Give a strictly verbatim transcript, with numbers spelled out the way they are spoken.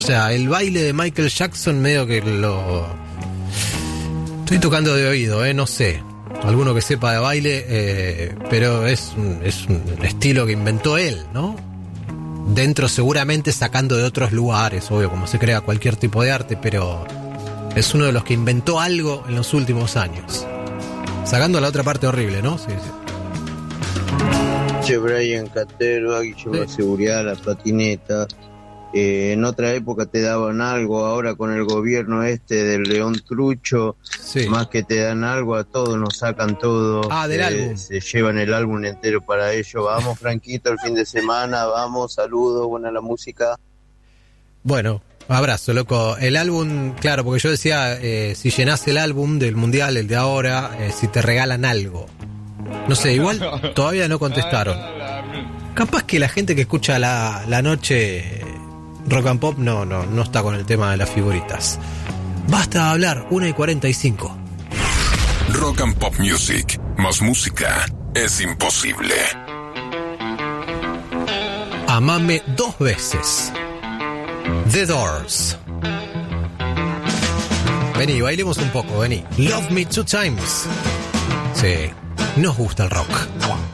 O sea, el baile de Michael Jackson medio que lo... Estoy tocando de oído, eh, no sé. Alguno que sepa de baile, eh, pero es un, es un estilo que inventó él, ¿no? Dentro seguramente sacando de otros lugares, obvio, como se crea cualquier tipo de arte, pero es uno de los que inventó algo en los últimos años. Sacando la otra parte horrible, ¿no? Sí, sí. Che, Brian Caterva, Guillermo de Sí. Seguridad, la patineta. Eh, en otra época te daban algo, ahora con el gobierno este del León Trucho, Sí. más que te dan algo, a todos nos sacan todo. Ah, del eh, álbum. Se llevan el álbum entero para ellos. Vamos, Franquito, el fin de semana, vamos, saludos, buena la música. Bueno, abrazo, loco. El álbum, claro, porque yo decía, eh, si llenás el álbum del mundial, el de ahora, eh, si te regalan algo. No sé, igual todavía no contestaron. Capaz que la gente que escucha la, la noche rock and pop no, no, no está con el tema de las figuritas. Basta de hablar, una y cuarenta y cinco. Rock and Pop Music. Más música es imposible. Amame dos veces. The Doors. Vení, bailemos un poco, vení. Love Me Two Times. Sí, nos gusta el rock.